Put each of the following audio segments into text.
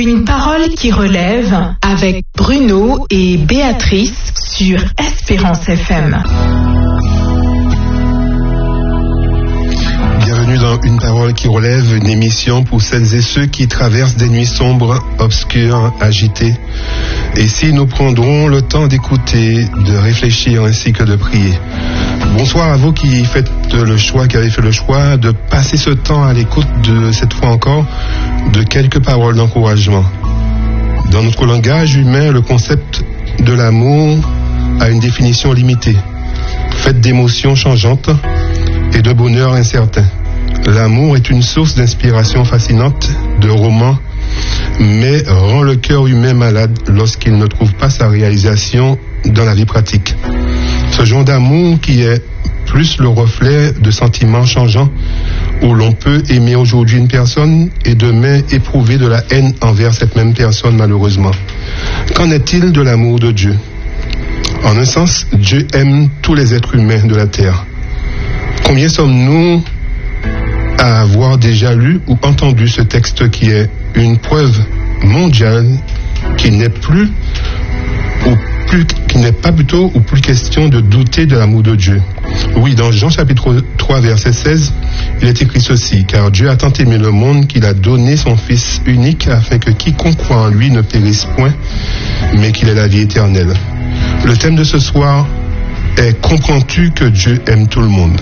Une parole qui relève avec Bruno et Béatrice sur Espérance FM. Bienvenue dans Une parole qui relève, une émission pour celles et ceux qui traversent des nuits sombres, obscures, agitées. Et si nous prendrons le temps d'écouter, de réfléchir ainsi que de prier. Bonsoir à vous qui avez fait le choix de passer ce temps à l'écoute de, cette fois encore, de quelques paroles d'encouragement. Dans notre langage humain, le concept de l'amour a une définition limitée, faite d'émotions changeantes et de bonheur incertain. L'amour est une source d'inspiration fascinante, de romans, mais rend le cœur humain malade lorsqu'il ne trouve pas sa réalisation dans la vie pratique. Ce genre d'amour qui est plus le reflet de sentiments changeants, où l'on peut aimer aujourd'hui une personne et demain éprouver de la haine envers cette même personne malheureusement. Qu'en est-il de l'amour de Dieu? En un sens, Dieu aime tous les êtres humains de la terre. Combien sommes-nous à avoir déjà lu ou entendu ce texte qui est une preuve mondiale qui n'est plus question de douter de l'amour de Dieu. Oui, dans Jean chapitre 3 verset 16, il est écrit ceci: car Dieu a tant aimé le monde qu'il a donné son Fils unique afin que quiconque croit en lui ne périsse point, mais qu'il ait la vie éternelle. Le thème de ce soir est: comprends-tu que Dieu aime tout le monde?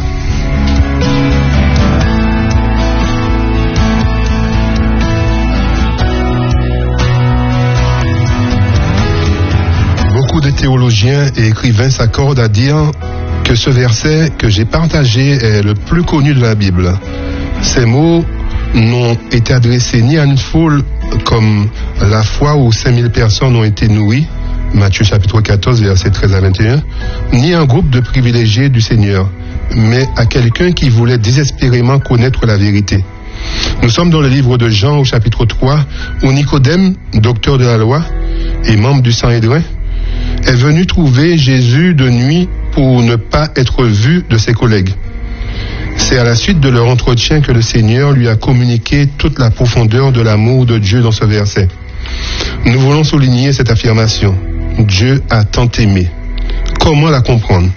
Beaucoup de théologiens et écrivains s'accordent à dire que ce verset que j'ai partagé est le plus connu de la Bible. Ces mots n'ont été adressés ni à une foule comme la fois où 5000 personnes ont été nourries, Matthieu chapitre 14, versets 13 à 21, ni à un groupe de privilégiés du Seigneur, mais à quelqu'un qui voulait désespérément connaître la vérité. Nous sommes dans le livre de Jean au chapitre 3, où Nicodème, docteur de la loi et membre du Sanhédrin, est venu trouver Jésus de nuit pour ne pas être vu de ses collègues. C'est à la suite de leur entretien que le Seigneur lui a communiqué toute la profondeur de l'amour de Dieu dans ce verset. Nous voulons souligner cette affirmation: Dieu a tant aimé. Comment la comprendre?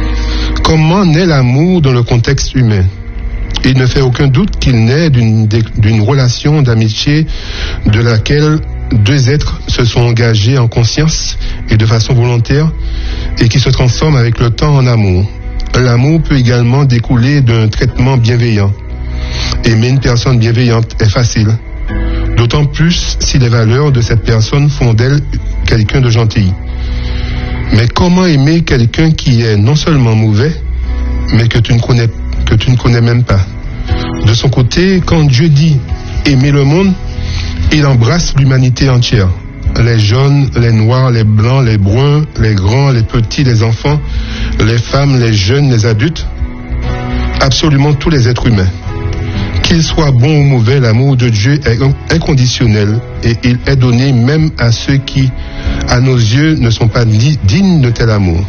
Comment naît l'amour dans le contexte humain? Il ne fait aucun doute qu'il naît d'une relation d'amitié de laquelle deux êtres se sont engagés en conscience et de façon volontaire et qui se transforment avec le temps en amour. L'amour peut également découler d'un traitement bienveillant. Aimer une personne bienveillante est facile, d'autant plus si les valeurs de cette personne font d'elle quelqu'un de gentil. Mais comment aimer quelqu'un qui est non seulement mauvais, mais que tu ne connais même pas? De son côté, quand Dieu dit aimer le monde, il embrasse l'humanité entière. Les jaunes, les noirs, les blancs, les bruns, les grands, les petits, les enfants, les femmes, les jeunes, les adultes. Absolument tous les êtres humains. Qu'ils soient bons ou mauvais, l'amour de Dieu est inconditionnel et il est donné même à ceux qui, à nos yeux, ne sont pas dignes de tel amour.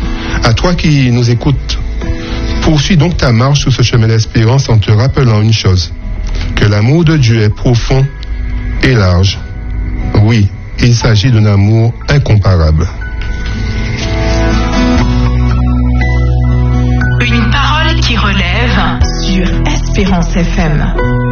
À toi qui nous écoutes, poursuis donc ta marche sur ce chemin d'espérance en te rappelant une chose: que l'amour de Dieu est profond et large. Oui, il s'agit d'un amour incomparable. Une parole qui relève sur Espérance FM.